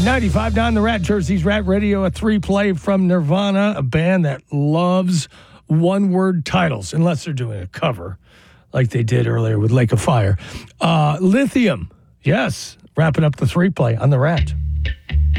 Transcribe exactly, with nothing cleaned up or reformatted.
ninety-five point nine The Rat, Jersey's Rat Radio, a three-play from Nirvana, a band that loves one-word titles, unless they're doing a cover like they did earlier with Lake of Fire. Uh, Lithium, yes, wrapping up the three-play on The Rat.